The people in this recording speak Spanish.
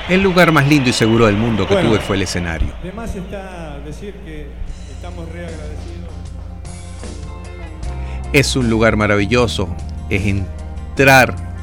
El lugar más lindo y seguro del mundo que tuve fue el escenario. Además está decir que estamos re agradecidos. Es un lugar maravilloso, es entrar